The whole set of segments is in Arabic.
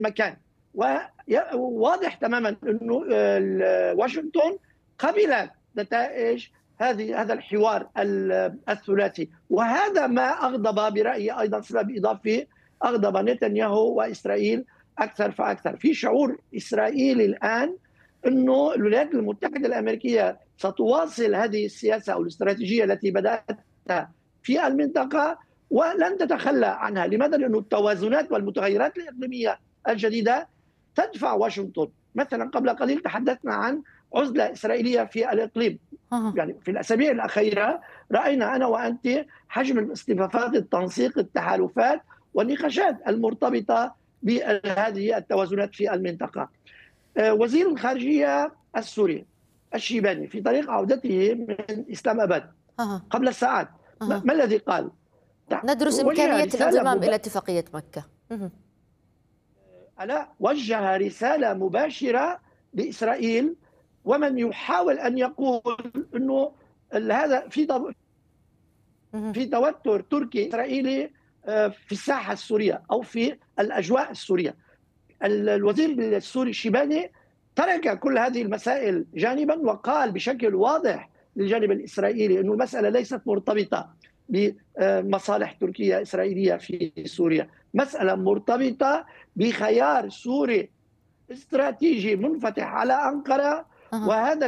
مكان. وواضح تماما أنه واشنطن قبلت نتائج هذا الحوار الثلاثي، وهذا ما أغضب برأيي أيضا سبب إضافي، أغضب نتنياهو وإسرائيل أكثر فأكثر. في شعور إسرائيلي الآن أنه الولايات المتحدة الأمريكية ستواصل هذه السياسة أو الاستراتيجية التي بدأتها في المنطقة ولن تتخلى عنها. لماذا؟ لأن التوازنات والمتغيرات الإقليمية الجديدة تدفع واشنطن. مثلا قبل قليل تحدثنا عن عزلة إسرائيلية في الإقليم. يعني في الأسابيع الأخيرة رأينا أنا وأنت حجم الاصطفافات، التنسيق، التحالفات والنقاشات المرتبطة بهذه التوازنات في المنطقة. وزير الخارجية السوري الشيباني في طريق عودته من إسلام أباد قبل ساعات ما الذي قال؟ ندرس إمكانية الانضمام إلى اتفاقية مكة. ألا وجه رسالة مباشرة لإسرائيل ومن يحاول أن يقول أنه هذا في توتر تركي إسرائيلي في الساحة السورية أو في الأجواء السورية. الوزير السوري الشيباني ترك كل هذه المسائل جانبا وقال بشكل واضح للجانب الإسرائيلي أن المسألة ليست مرتبطة بمصالح تركية إسرائيلية في سوريا، مسألة مرتبطة بخيار سوري استراتيجي منفتح على أنقرة. وهذا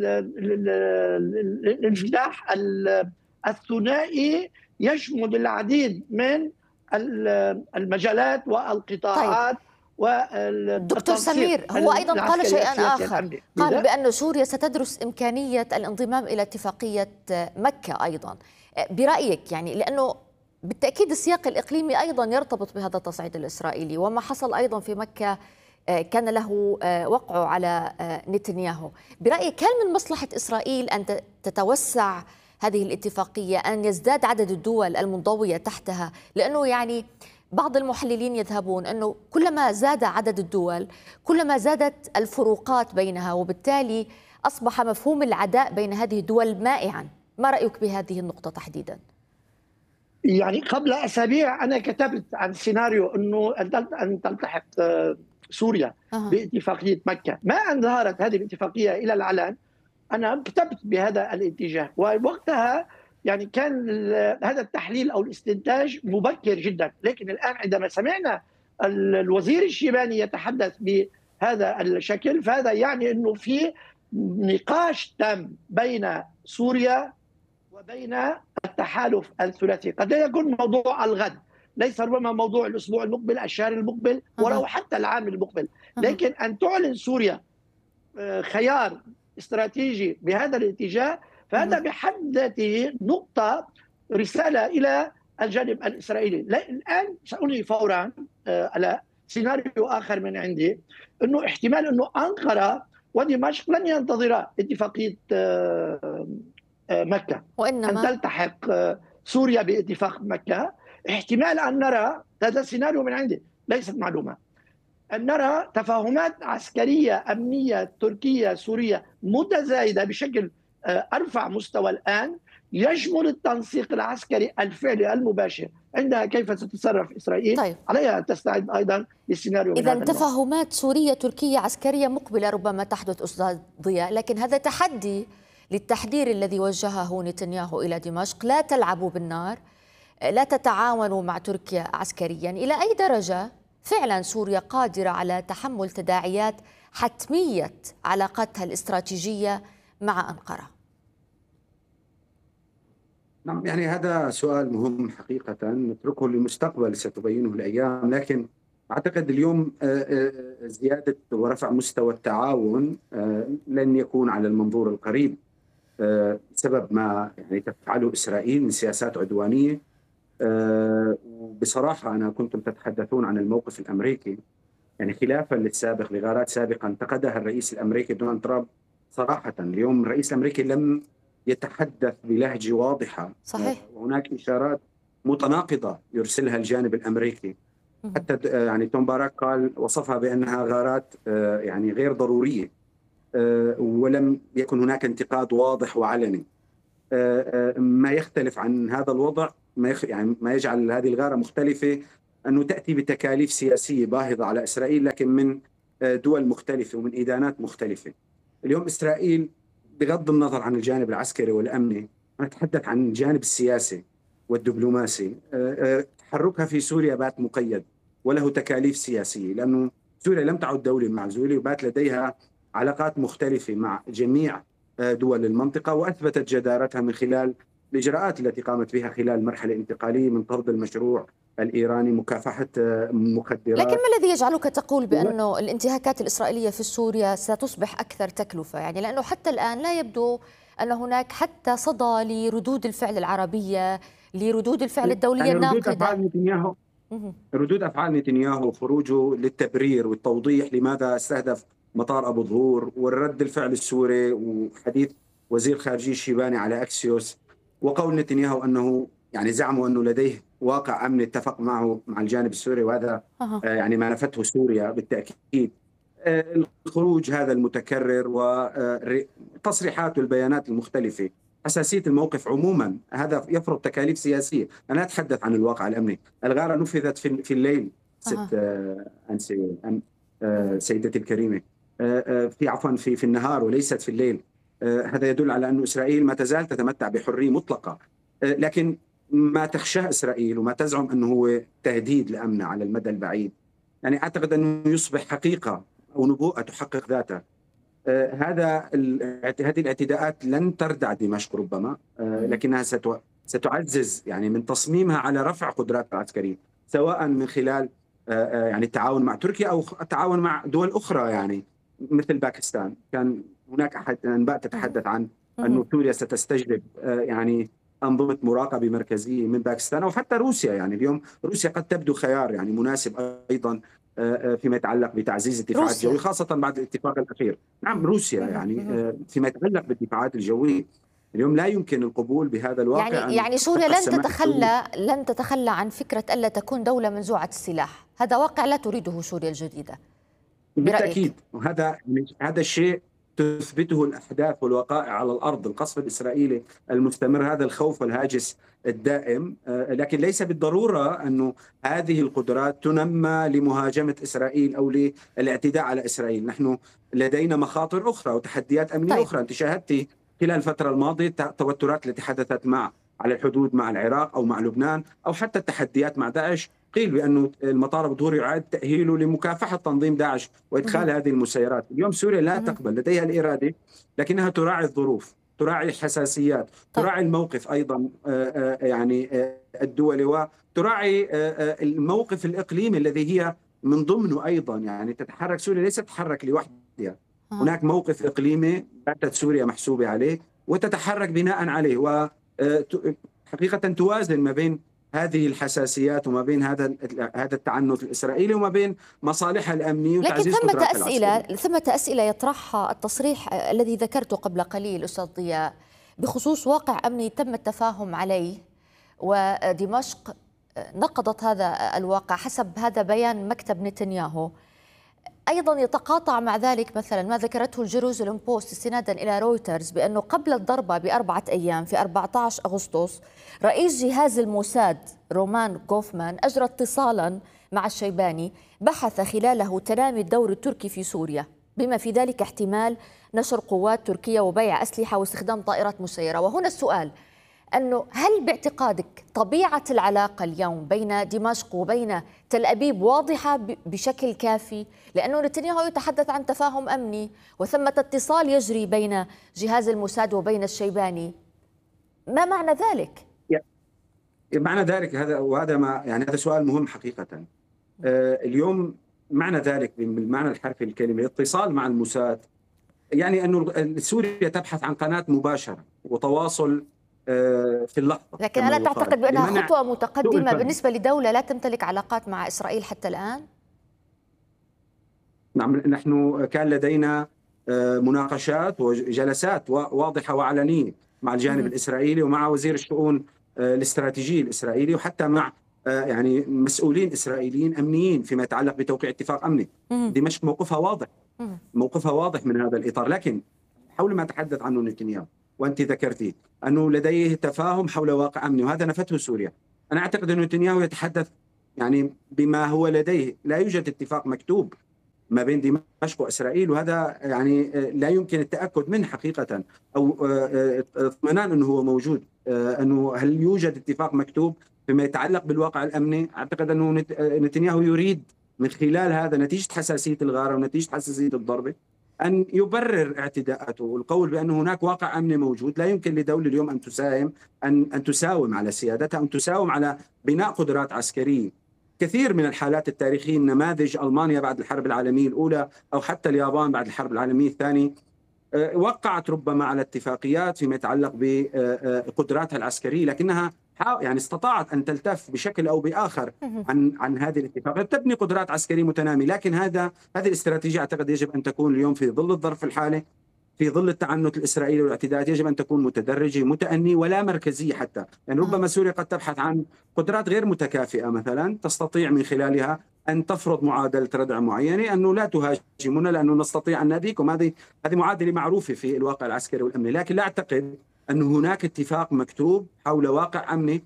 الانفتاح الثنائي يشمل العديد من المجالات والقطاعات. طيب. دكتور سمير، هو أيضا قال شيئا آخر، قال بأن سوريا ستدرس إمكانية الانضمام إلى اتفاقية مكة أيضا. برأيك يعني، لأنه بالتأكيد السياق الإقليمي أيضا يرتبط بهذا التصعيد الإسرائيلي، وما حصل أيضا في مكة كان له وقعه على نتنياهو. برأيك هل من مصلحة إسرائيل أن تتوسع هذه الاتفاقية، أن يزداد عدد الدول المنضوية تحتها؟ لأنه يعني بعض المحللين يذهبون أنه كلما زاد عدد الدول كلما زادت الفروقات بينها، وبالتالي أصبح مفهوم العداء بين هذه الدول مائعا. ما رأيك بهذه النقطة تحديدا؟ يعني قبل أسابيع أنا كتبت عن سيناريو أنه أن تلتحق سوريا باتفاقية مكة. ما أن ظهرت هذه الاتفاقية إلى العلن أنا كتبت بهذا الاتجاه، ووقتها يعني كان هذا التحليل أو الاستنتاج مبكر جدا. لكن الآن عندما سمعنا الوزير الشيباني يتحدث بهذا الشكل، فهذا يعني أنه في نقاش تام بين سوريا وبين التحالف الثلاثي. قد لا يكون موضوع الغد، ليس ربما موضوع الأسبوع المقبل، الشهر المقبل، ولو حتى العام المقبل، لكن أن تعلن سوريا خيار استراتيجي بهذا الاتجاه فهذا بحد ذاته نقطة رسالة إلى الجانب الإسرائيلي. الآن سأنهي فورا على سيناريو آخر من عندي، أنه احتمال أنه أنقرة ودمشق لن ينتظرا اتفاقية مكة وإنما أن تلتحق سوريا باتفاق مكة. احتمال أن نرى، هذا سيناريو من عندي ليست معلومة، أن نرى تفاهمات عسكرية أمنية تركية سورية متزايدة بشكل أرفع مستوى الآن، يشمل التنسيق العسكري الفعلي المباشر. عندها كيف ستتصرف إسرائيل؟ طيب. عليها تستعد أيضا للسيناريو. إذا تفاهمات سورية تركية عسكرية مقبلة ربما تحدث أستاذ ضياء، لكن هذا تحدي للتحذير الذي وجهه نتنياهو إلى دمشق: لا تلعبوا بالنار، لا تتعاونوا مع تركيا عسكريا. إلى أي درجة فعلا سوريا قادرة على تحمل تداعيات حتمية علاقتها الاستراتيجية مع أنقرة؟ نعم، يعني هذا سؤال مهم حقيقة، نتركه للمستقبل ستبينه الأيام. لكن أعتقد اليوم زيادة ورفع مستوى التعاون لن يكون على المنظور القريب بسبب ما يعني تفعله إسرائيل من سياسات عدوانية. وبصراحة أنا كنتم تتحدثون عن الموقف الأمريكي، يعني خلافا للسابق لغارات سابقة انتقدها الرئيس الأمريكي دونالد ترامب. صراحة اليوم الرئيس الأمريكي لم يتحدث بلهجة واضحة. صحيح. وهناك إشارات متناقضة يرسلها الجانب الأمريكي. حتى يعني توم باراك قال وصفها بأنها غارات يعني غير ضرورية، ولم يكن هناك انتقاد واضح وعلني. ما يختلف عن هذا الوضع، ما يجعل هذه الغارة مختلفة أنه تأتي بتكاليف سياسية باهظة على إسرائيل، لكن من دول مختلفة ومن إدانات مختلفة. اليوم إسرائيل بغض النظر عن الجانب العسكري والأمني، نتحدث عن الجانب السياسي والدبلوماسي، تحركها في سوريا بات مقيد وله تكاليف سياسية، لأنه سوريا لم تعد دولة معزولة وبات لديها علاقات مختلفة مع جميع دول المنطقة، وأثبتت جدارتها من خلال الإجراءات التي قامت بها خلال المرحلة الانتقالية من طرد المشروع الإيراني، مكافحة مخدرات. لكن ما الذي يجعلك تقول بأنه الانتهاكات الإسرائيلية في سوريا ستصبح أكثر تكلفة؟ يعني لأنه حتى الآن لا يبدو أن هناك حتى صدى لردود الفعل العربية، لردود الفعل الدولية يعني الناقدة. ردود أفعال نتنياهو وخروجه للتبرير والتوضيح لماذا استهدف مطار أبو ظهور، والرد الفعل السوري، وحديث وزير خارجية الشيباني على أكسيوس، وقول نتنياهو أنه يعني زعموا أنه لديه واقع أمني اتفق معه مع الجانب السوري، وهذا يعني ما نفته سوريا بالتأكيد. الخروج هذا المتكرر وتصريحات والبيانات المختلفة، حساسية الموقف عموما، هذا يفرض تكاليف سياسية. أنا أتحدث عن الواقع الأمني. الغارة نفذت في الليل سيدتي الكريمة، في النهار وليست في الليل. هذا يدل على أن إسرائيل ما تزال تتمتع بحرية مطلقة، لكن ما تخشاه إسرائيل وما تزعم أنه هو تهديد لأمنها على المدى البعيد، يعني أعتقد أنه يصبح حقيقة أو نبوءة تحقق ذاتها. هذه الاعتداءات لن تردع دمشق ربما، لكنها ستعزز يعني من تصميمها على رفع قدراتها العسكرية، سواء من خلال يعني التعاون مع تركيا أو التعاون مع دول أخرى، يعني مثل باكستان. كان هناك أحد أنباء تتحدث عن أن سوريا ستستجلب يعني أنظمة مراقبة مركزية من باكستان أو حتى روسيا. يعني اليوم روسيا قد تبدو خيار يعني مناسب أيضا فيما يتعلق بتعزيز الدفاعات الجوية، خاصة بعد الاتفاق الأخير. نعم روسيا يعني فيما يتعلق بالدفاعات الجوية اليوم لا يمكن القبول بهذا الواقع. يعني سوريا لن تتخلى عن فكرة ألا تكون دولة منزوعة السلاح، هذا واقع لا تريده سوريا الجديدة بالتأكيد، وهذا الشيء تثبته الأحداث والوقائع على الأرض. القصف الإسرائيلي المستمر، هذا الخوف والهاجس الدائم، لكن ليس بالضرورة أنه هذه القدرات تنمى لمهاجمة إسرائيل أو للاعتداء على إسرائيل. نحن لدينا مخاطر أخرى وتحديات أمنية أخرى. أنت شاهدتي خلال الفترة الماضية التوترات التي حدثت على الحدود مع العراق أو مع لبنان، أو حتى التحديات مع داعش. قيل بأنه المطار أبو ظهور يعاد تأهيله لمكافحة تنظيم داعش وإدخال هذه المسيرات. اليوم سوريا لا تقبل، لديها الإرادة لكنها تراعي الظروف، تراعي الحساسيات، تراعي الموقف أيضا يعني الدولي، وتراعي الموقف الإقليمي الذي هي من ضمنه أيضا. يعني تتحرك سوريا، ليست تتحرك لوحدها، هناك موقف إقليمي باتت سوريا محسوبة عليه وتتحرك بناء عليه، وحقيقة توازن ما بين هذه الحساسيات وما بين هذا التعنت الإسرائيلي وما بين مصالحها الأمنية وتعزيز قدراتها العسكرية. ثمة أسئلة يطرحها التصريح الذي ذكرته قبل قليل أستاذ ضياء بخصوص واقع أمني تم التفاهم عليه، ودمشق نقضت هذا الواقع حسب هذا بيان مكتب نتنياهو. أيضا يتقاطع مع ذلك مثلا ما ذكرته الجيروزاليم بوست استنادا إلى رويترز بأنه قبل الضربة ب4 أيام في 14 أغسطس رئيس جهاز الموساد رومان غوفمان أجرى اتصالا مع الشيباني بحث خلاله تنامي الدور التركي في سوريا، بما في ذلك احتمال نشر قوات تركية وبيع أسلحة واستخدام طائرات مسيرة. وهنا السؤال أنه هل باعتقادك طبيعة العلاقة اليوم بين دمشق وبين تل أبيب واضحة بشكل كافي؟ لأنه نتنياهو يتحدث عن تفاهم أمني وثمة اتصال يجري بين جهاز الموساد وبين الشيباني، ما معنى ذلك؟ معنى ذلك وهذا يعني هذا سؤال مهم حقيقة. اليوم معنى ذلك بالمعنى الحرفي للكلمة اتصال مع الموساد، يعني أنه سوريا تبحث عن قناة مباشرة وتواصل في اللحظة. لكن ألا تعتقد بأنها خطوة متقدمة بالنسبة لدولة لا تمتلك علاقات مع إسرائيل حتى الآن؟ نعم، نحن كان لدينا مناقشات وجلسات واضحة وعلنية مع الجانب الإسرائيلي ومع وزير الشؤون الاستراتيجية الإسرائيلي، وحتى مع يعني مسؤولين إسرائيليين أمنيين فيما يتعلق بتوقيع اتفاق أمني. دمشق موقفها واضح من هذا الإطار. لكن حول ما تحدث عنه نتنياهو وأنت ذكرتي أنه لديه تفاهم حول واقع أمني، وهذا نفته سوريا. أنا أعتقد أن نتنياهو يتحدث يعني بما هو لديه، لا يوجد اتفاق مكتوب ما بين دمشق وإسرائيل، وهذا يعني لا يمكن التأكد منه حقيقة أو اطمئنان أنه هو موجود. أنه هل يوجد اتفاق مكتوب فيما يتعلق بالواقع الأمني؟ أعتقد أنه نتنياهو يريد من خلال هذا نتيجة حساسية الغارة ونتيجة حساسية الضربة أن يبرر اعتداءاته، والقول بأن هناك واقع أمني موجود. لا يمكن لدولة اليوم أن تساوم على سيادتها، أن تساوم على بناء قدرات عسكرية. كثير من الحالات التاريخية، نماذج ألمانيا بعد الحرب العالمية الأولى أو حتى اليابان بعد الحرب العالمية الثانية، وقعت ربما على اتفاقيات فيما يتعلق بقدراتها العسكرية، لكنها يعني استطاعت أن تلتف بشكل أو بآخر عن هذه الاتفاقيات، تبني قدرات عسكرية متنامية. لكن هذه الاستراتيجية أعتقد يجب أن تكون اليوم في ظل الظرف الحالي، في ظل التعنت الإسرائيلي والاعتداءات، يجب أن تكون متدرجة متأنية ولا مركزية حتى. يعني ربما سوريا قد تبحث عن قدرات غير متكافئة مثلا تستطيع من خلالها أن تفرض معادلة ردع معينة، أنه لا تهاجمونا لأنه نستطيع أن نأذيكم. هذه معادلة معروفة في الواقع العسكري والأمني. لكن لا أعتقد أن هناك اتفاق مكتوب حول واقع أمني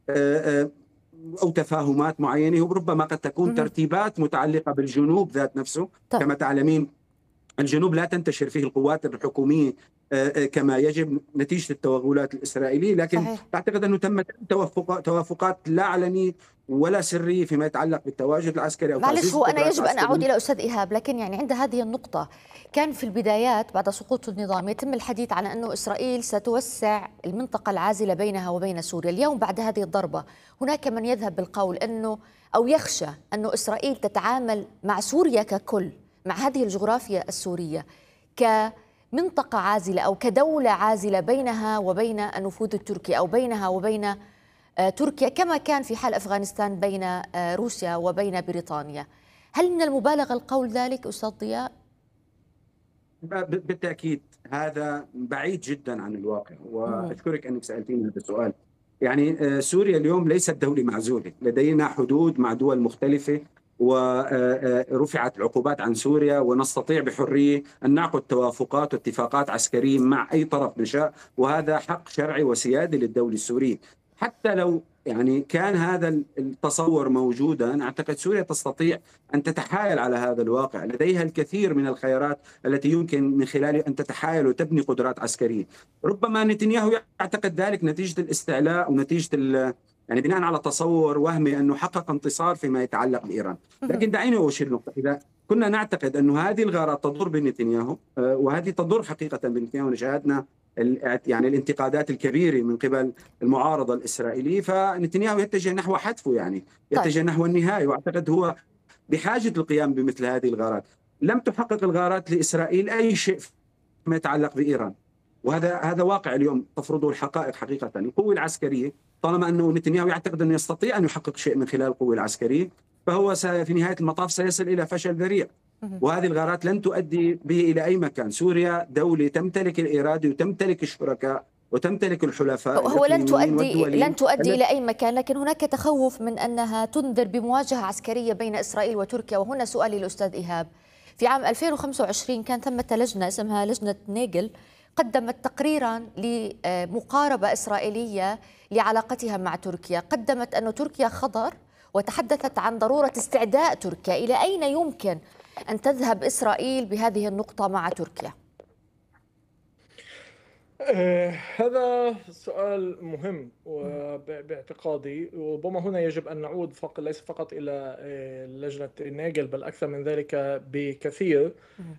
أو تفاهمات معينة، وربما قد تكون ترتيبات متعلقة بالجنوب ذات نفسه. كما تعلمين الجنوب لا تنتشر فيه القوات الحكومية كما يجب نتيجة التوغلات الإسرائيلية، لكن أعتقد أنه تم توافقات لا علنية ولا سرية فيما يتعلق بالتواجد العسكري أو معلش، هو أنا يجب أن أعود إلى أستاذ إيهاب، لكن يعني عند هذه النقطة كان في البدايات بعد سقوط النظام يتم الحديث عن أنه إسرائيل ستوسع المنطقة العازلة بينها وبين سوريا. اليوم بعد هذه الضربة هناك من يذهب بالقول أنه أو يخشى أنه إسرائيل تتعامل مع سوريا ككل، مع هذه الجغرافيا السورية كمنطقة عازلة أو كدولة عازلة بينها وبين النفوذ التركي أو بينها وبين تركيا، كما كان في حال أفغانستان بين روسيا وبين بريطانيا. هل من المبالغة القول ذلك أستاذ ضياء؟ بالتأكيد هذا بعيد جدا عن الواقع، وأشكرك أنك سألتيني هذا السؤال. يعني سوريا اليوم ليست دولة معزولة، لدينا حدود مع دول مختلفة، ورفعت العقوبات عن سوريا، ونستطيع بحرية أن نعقد توافقات واتفاقات عسكرية مع أي طرف نشاء، وهذا حق شرعي وسيادي للدولة السورية. حتى لو يعني كان هذا التصور موجودا، أعتقد سوريا تستطيع أن تتحايل على هذا الواقع. لديها الكثير من الخيارات التي يمكن من خلالها أن تتحايل وتبني قدرات عسكرية. ربما نتنياهو يعتقد ذلك نتيجة الاستعلاء ونتيجة يعني بناء على تصور وهمي أنه حقق انتصار فيما يتعلق بإيران. لكن دعيني أشير نقطة، إذا كنا نعتقد أن هذه الغارات تضر بنتنياهو، وهذه تضر حقيقة بنتنياهو، شاهدنا يعني الانتقادات الكبيرة من قبل المعارضة الإسرائيلية، فنتنياهو يتجه نحو حتفه، يعني يتجه نحو النهاية. وأعتقد هو بحاجة للقيام بمثل هذه الغارات. لم تحقق الغارات لإسرائيل أي شيء فيما يتعلق بإيران، وهذا واقع اليوم تفرضه الحقائق حقيقة. القوة العسكرية، طالما أنه نتنياهو يعتقد أنه يستطيع أن يحقق شيء من خلال القوة العسكرية، فهو في نهاية المطاف سيصل إلى فشل ذريع، وهذه الغارات لن تؤدي به إلى أي مكان. سوريا دولة تمتلك الإرادة وتمتلك الشركاء وتمتلك الحلفاء. هو لن تؤدي إلى أي مكان، لكن هناك تخوف من أنها تنذر بمواجهة عسكرية بين إسرائيل وتركيا. وهنا سؤالي للأستاذ إيهاب، في عام 2025 كان ثمة لجنة اسمها لجنة نيغل قدمت تقريرا لمقاربة إسرائيلية لعلاقتها مع تركيا، قدمت أن تركيا خطر وتحدثت عن ضرورة استعداء تركيا. إلى أين يمكن أن تذهب إسرائيل بهذه النقطة مع تركيا؟ هذا سؤال مهم باعتقادي، وربما هنا يجب أن نعود ليس فقط إلى لجنة نيغل بل أكثر من ذلك بكثير،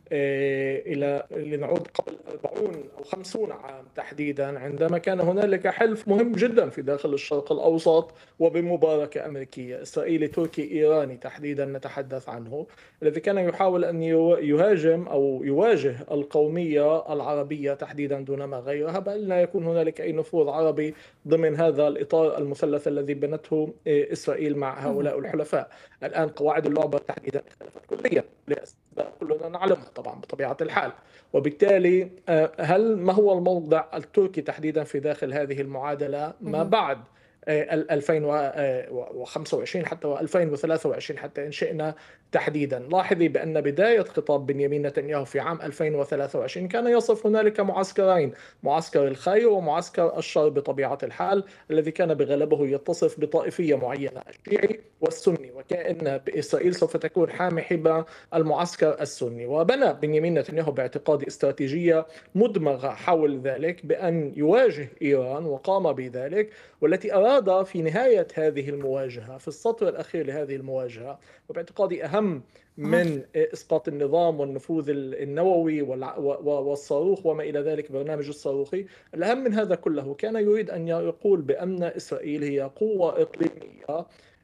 لنعود قبل 40 أو 50 عام تحديدا، عندما كان هنالك حلف مهم جدا في داخل الشرق الأوسط وبمباركة أمريكية إسرائيلي تركي إيراني تحديدا نتحدث عنه، الذي كان يحاول أن يهاجم أو يواجه القومية العربية تحديدا دون ما غيرها، بل لا يكون هنالك أي نفوذ عربي ضمن هذا الإطار المثلث الذي بنته إسرائيل مع هؤلاء الحلفاء. الآن قواعد اللعبة تحديدا اختلفت كليا لأسباب كلنا نعلمها طبعا بطبيعة الحال، وبالتالي ما هو الموضع التركي تحديدا في داخل هذه المعادلة ما بعد 2025 حتى 2023 حتى إن شئنا تحديدا. لاحظي بأن بداية خطاب بنيامين نتنياهو في عام 2023 كان يصف هنالك معسكرين، معسكر الخير ومعسكر الشر بطبيعة الحال، الذي كان بغلبه يتصف بطائفية معينة، الشيعي والسني، وكأن إسرائيل سوف تكون حامي حبر المعسكر السني. وبنى بنيامين نتنياهو باعتقاد استراتيجية مدمغة حول ذلك بأن يواجه إيران، وقام بذلك، والتي أراد في نهاية هذه المواجهة في السطر الأخير لهذه المواجهة، وباعتقادي أهم من إسقاط النظام والنفوذ النووي والصاروخ وما إلى ذلك، برنامج الصاروخي، الأهم من هذا كله كان يريد أن يقول بأن إسرائيل هي قوة إقليمية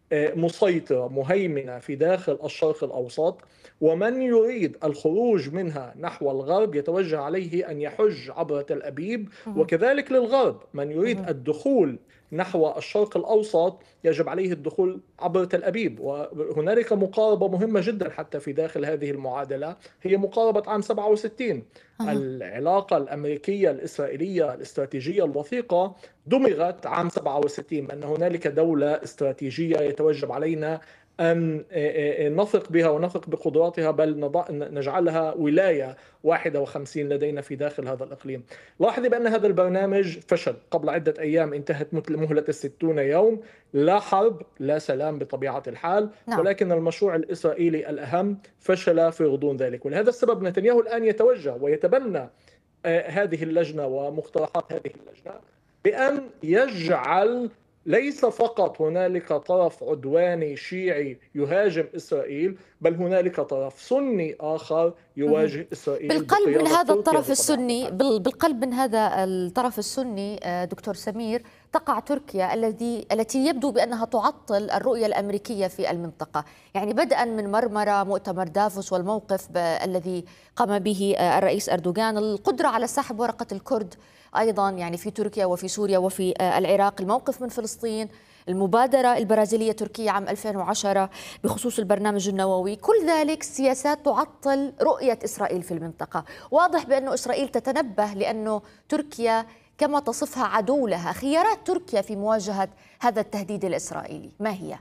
مسيطرة مهيمنة في داخل الشرق الأوسط، ومن يريد الخروج منها نحو الغرب يتوجه عليه أن يحج عبر تل أبيب، وكذلك للغرب من يريد الدخول نحو الشرق الأوسط يجب عليه الدخول عبر تل أبيب. وهنالك مقاربة مهمة جدا حتى في داخل هذه المعادلة، هي مقاربة عام 67. العلاقة الأمريكية الإسرائيلية الاستراتيجية الوثيقة دمغت عام 67، أن هنالك دولة استراتيجية يتوجب علينا أن نثق بها ونثق بقدراتها، بل نجعلها ولاية 51 لدينا في داخل هذا الإقليم. لاحظي بأن هذا البرنامج فشل قبل عدة أيام، انتهت مهلة 60 يوم، لا حرب لا سلام بطبيعة الحال، ولكن المشروع الإسرائيلي الأهم فشل في غضون ذلك. ولهذا السبب نتنياهو الآن يتوجه ويتبنى هذه اللجنة ومقترحات هذه اللجنة بأن يجعل ليس فقط هنالك طرف عدواني شيعي يهاجم إسرائيل، بل هنالك طرف سني آخر يواجه إسرائيل بالقلب من هذا الطرف السني. بالقلب من هذا الطرف السني دكتور سمير تقع تركيا التي يبدو بأنها تعطل الرؤية الأمريكية في المنطقة، يعني بدءا من مرمرة، مؤتمر دافوس والموقف الذي قام به الرئيس أردوغان، القدرة على سحب ورقة الكرد أيضا يعني في تركيا وفي سوريا وفي العراق، الموقف من فلسطين، المبادرة البرازيلية تركيا عام 2010 بخصوص البرنامج النووي، كل ذلك سياسات تعطل رؤية إسرائيل في المنطقة. واضح بأن إسرائيل تتنبه لأنه تركيا كما تصفها عدو لها. خيارات تركيا في مواجهة هذا التهديد الإسرائيلي ما هي؟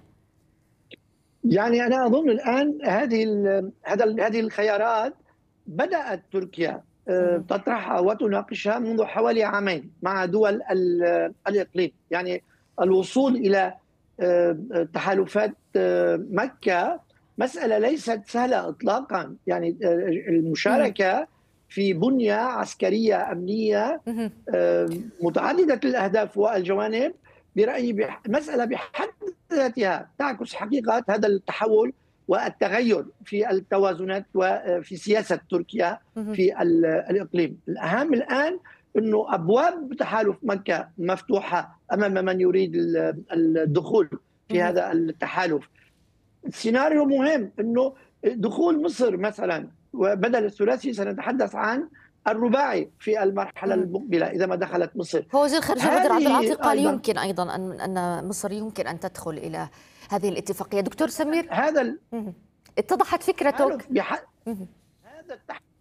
يعني أنا أظن الآن هذه الخيارات بدأت تركيا تطرحها وتناقشها منذ حوالي عامين مع دول الإقليم. يعني الوصول إلى تحالفات مكة مسألة ليست سهلة إطلاقا، يعني المشاركة في بنية عسكرية أمنية متعددة الأهداف والجوانب برأيي مسألة بحد ذاتها تعكس حقيقة هذا التحول والتغير في التوازنات وفي سياسة تركيا في الإقليم. الأهم الآن أنه أبواب تحالف مكة مفتوحة أمام من يريد الدخول في هذا التحالف. السيناريو مهم أنه دخول مصر مثلا، وبدل الثلاثي سنتحدث عن الرباعي في المرحلة المقبلة إذا ما دخلت مصر. هو وزير الخارجية بدر عبد العاطي قال يمكن أيضا أن مصر يمكن أن تدخل إلى هذه الاتفاقية. دكتور سمير، هذا اتضحت فكرتك. هذا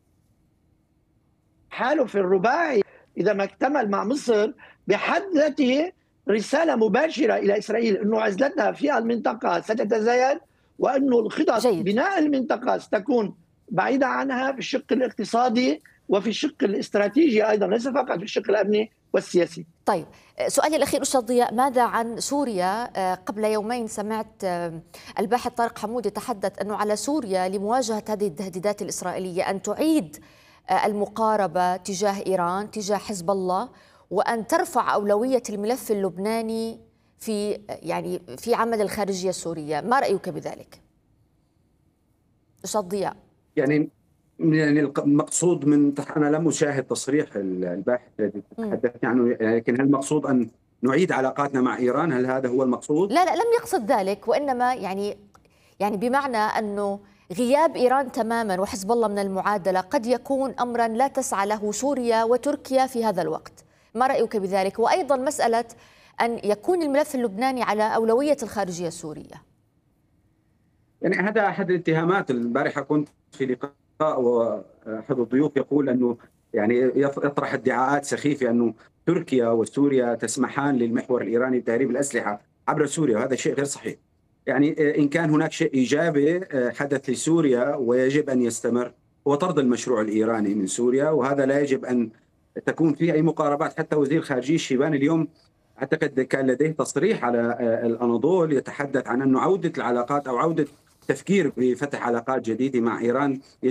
التحالف الرباعي إذا ما اكتمل مع مصر بحد ذاته رسالة مباشرة إلى إسرائيل أنه عزلتها في المنطقة ستتزايد، وأنه الخطط بناء المنطقة ستكون بعيدة عنها في الشق الاقتصادي وفي الشق الاستراتيجي أيضا، ليس فقط في الشق الأمني والسياسي. طيب، سؤالي الأخير أستاذ ضياء، ماذا عن سوريا؟ قبل يومين سمعت الباحث طارق حمود يتحدث أنه على سوريا لمواجهة هذه التهديدات الإسرائيلية أن تعيد المقاربة تجاه إيران، تجاه حزب الله، وأن ترفع أولوية الملف اللبناني في عمل الخارجية السورية. ما رأيك بذلك أستاذ ضياء؟ يعني المقصود من أنا لم أشاهد تصريح الباحث الذي تحدثت عنه، لكن هل المقصود أن نعيد علاقاتنا مع إيران؟ هل هذا هو المقصود؟ لا لم يقصد ذلك، وإنما يعني بمعنى أنه غياب إيران تماما وحزب الله من المعادلة قد يكون أمرا لا تسعى له سوريا وتركيا في هذا الوقت. ما رأيك بذلك؟ وأيضا مسألة أن يكون الملف اللبناني على أولوية الخارجية السورية. يعني هذا أحد الاتهامات. البارحة كنت في لقاء وأحد الضيوف يقول أنه يعني يطرح ادعاءات سخيفة أنه تركيا وسوريا تسمحان للمحور الإيراني بتهريب الأسلحة عبر سوريا، وهذا شيء غير صحيح. يعني إن كان هناك شيء إيجابي حدث لسوريا ويجب أن يستمر هو طرد المشروع الإيراني من سوريا، وهذا لا يجب أن تكون فيه أي مقاربات. حتى وزير خارجية الشيباني اليوم أعتقد كان لديه تصريح على الأناضول يتحدث عن أنه عودة العلاقات أو عودة تفكير بفتح علاقات جديدة مع إيران يجب